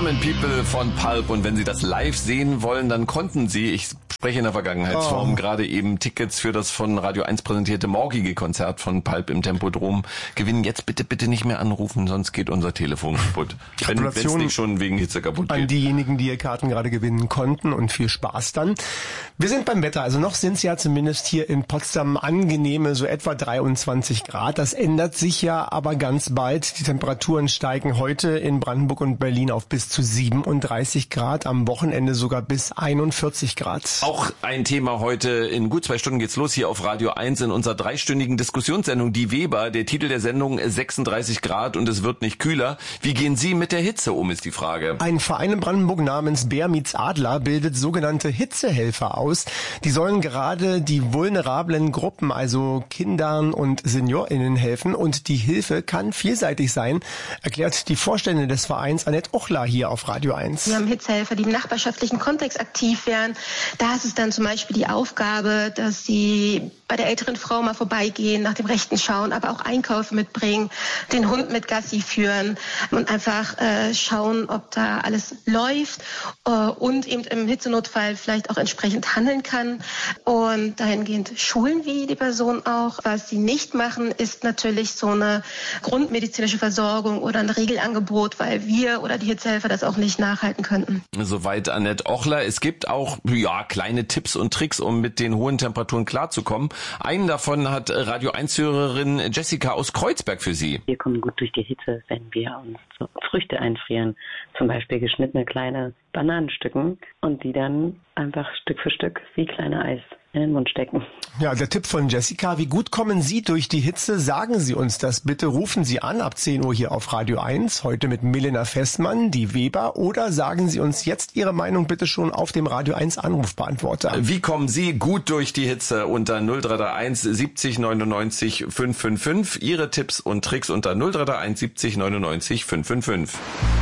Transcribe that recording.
Charming People von Pulp. Und wenn Sie das live sehen wollen, dann konnten Sie, ich spreche in der Vergangenheitsform, gerade eben Tickets für das von Radio 1 präsentierte morgige Konzert von Pulp im Tempodrom gewinnen. Jetzt bitte nicht mehr anrufen, sonst geht unser Telefon kaputt. Wenn es nicht schon wegen Hitze kaputt geht. An diejenigen, die ihr Karten gerade gewinnen konnten, und viel Spaß dann. Wir sind beim Wetter, also noch sind es ja zumindest hier in Potsdam angenehme, so etwa 23 Grad. Das ändert sich ja aber ganz bald. Die Temperaturen steigen heute in Brandenburg und Berlin auf bis zu 37 Grad, am Wochenende sogar bis 41 Grad. Auch ein Thema heute, in gut 2 Stunden geht's los hier auf Radio 1 in unserer 3-stündigen Diskussionssendung Die Weber. Der Titel der Sendung 36 Grad und es wird nicht kühler. Wie gehen Sie mit der Hitze um, ist die Frage. Ein Verein in Brandenburg namens Bär meets Adler bildet sogenannte Hitzehelfer aus. Die sollen gerade die vulnerablen Gruppen, also Kindern und SeniorInnen helfen, und die Hilfe kann vielseitig sein, erklärt die Vorständin des Vereins Annette Ochler hier auf Radio 1. Wir haben Hitzehelfer, die im nachbarschaftlichen Kontext aktiv werden. Da ist es dann zum Beispiel die Aufgabe, dass sie bei der älteren Frau mal vorbeigehen, nach dem Rechten schauen, aber auch Einkäufe mitbringen, den Hund mit Gassi führen und einfach schauen, ob da alles läuft und eben im Hitzenotfall vielleicht auch entsprechend handeln kann. Und dahingehend schulen wir die Person auch. Was sie nicht machen, ist natürlich so eine grundmedizinische Versorgung oder ein Regelangebot, weil wir oder die Hitzehelfer das auch nicht nachhalten könnten. Soweit Annette Ochler. Es gibt auch kleine Tipps und Tricks, um mit den hohen Temperaturen klarzukommen. Einen davon hat Radio 1-Hörerin Jessica aus Kreuzberg für Sie. Wir kommen gut durch die Hitze, wenn wir uns so Früchte einfrieren, zum Beispiel geschnittene kleine Bananenstücken, und die dann einfach Stück für Stück wie kleine Eis in den Mund stecken. Ja, der Tipp von Jessica. Wie gut kommen Sie durch die Hitze? Sagen Sie uns das bitte. Rufen Sie an ab 10 Uhr hier auf Radio 1, heute mit Milena Festmann, die Weber, oder sagen Sie uns jetzt Ihre Meinung bitte schon auf dem Radio 1 Anrufbeantworter. Wie kommen Sie gut durch die Hitze? Unter 0331 70 99 555. Ihre Tipps und Tricks unter 0331 70 99 555.